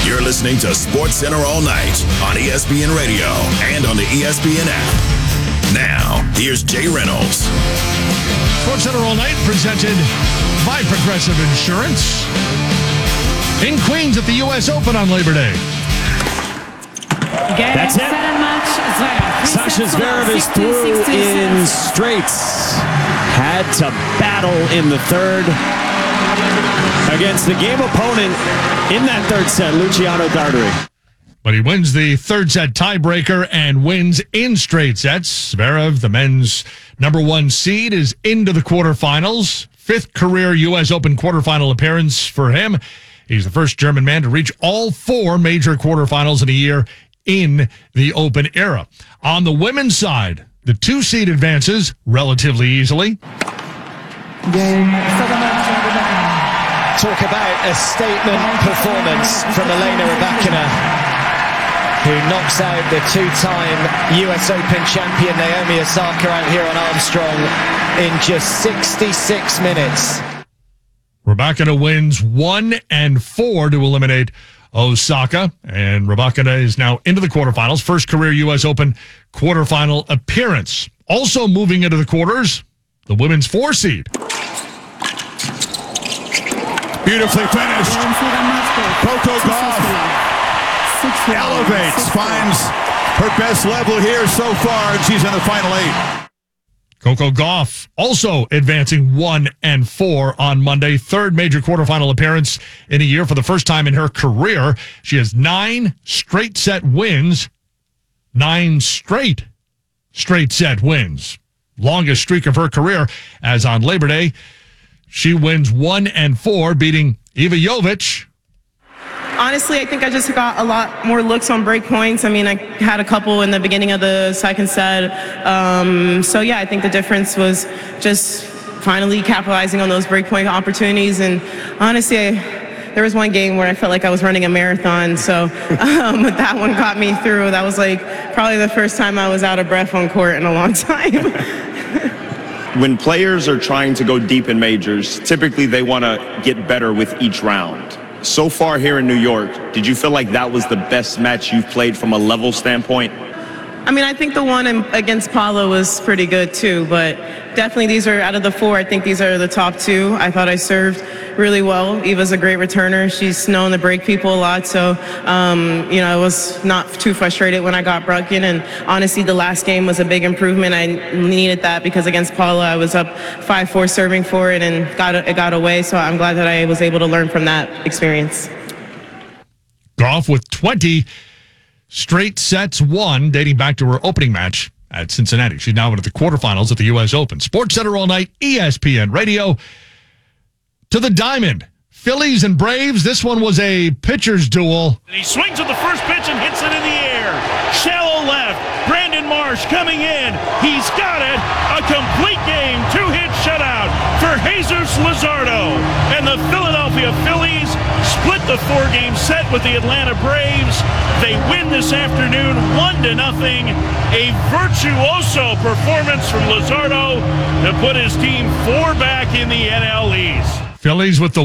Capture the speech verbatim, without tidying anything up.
You're listening to SportsCenter all night on E S P N Radio and on the E S P N app. Now, here's Jay Reynolds. SportsCenter all night presented by Progressive Insurance. In Queens at the U S Open on Labor Day. That's it. Sasha Zverev is through in straights. Had to battle in the third against the game opponent in that third set, Luciano Darderi. But he wins the third set tiebreaker and wins in straight sets. Zverev, the men's number one seed, is into the quarterfinals. Fifth career U S Open quarterfinal appearance for him. He's the first German man to reach all four major quarterfinals in a year in the Open era. On the women's side, the two seed advances relatively easily. Talk about a statement performance from Elena Rybakina, who knocks out the two-time U S Open champion Naomi Osaka out here on Armstrong in just sixty-six minutes. Rybakina wins one and four to eliminate Osaka, and Rybakina is now into the quarterfinals. First career U S Open quarterfinal appearance. Also moving into the quarters, the women's four seed. Beautifully finished. Coco Gauff elevates, finds her best level here so far, and she's in the final eight. Coco Gauff also advancing one and four on Monday. Third major quarterfinal appearance in a year for the first time in her career. She has nine straight set wins. Nine straight straight set wins. Longest streak of her career, as on Labor Day, she wins one and four, beating Iva Jovic. Honestly, I think I just got a lot more looks on break points. I mean, I had a couple in the beginning of the second set. Um, so, yeah, I think the difference was just finally capitalizing on those break point opportunities. And honestly, I, there was one game where I felt like I was running a marathon. So um, that one got me through. That was like probably the first time I was out of breath on court in a long time. When players are trying to go deep in majors, typically they want to get better with each round. So far here in New York, did you feel like that was the best match you've played from a level standpoint? I mean, I think the one in, against Paula was pretty good too, but definitely these are, out of the four, I think these are the top two. I thought I served really well. Eva's a great returner. She's known to break people a lot, so, um, you know, I was not too frustrated when I got broken, and honestly, the last game was a big improvement. I needed that because against Paula, I was up five four serving for it and got it got away, so I'm glad that I was able to learn from that experience. Gauff with twenty straight sets won, dating back to her opening match at Cincinnati. She's now into the quarterfinals at the U S Open. SportsCenter all night, E S P N Radio. To the diamond, Phillies and Braves. This one was a pitcher's duel. He swings at the first pitch and hits it in the air. Shallow left. Brandon Marsh coming in. He's got it. A complete game. Two-hit shutout for Jesus Luzardo. And the Philadelphia Phillies split the four-game set with the Atlanta Braves. They win this afternoon one to nothing. A virtuoso performance from Luzardo to put his team four back in the N L East. Phillies with the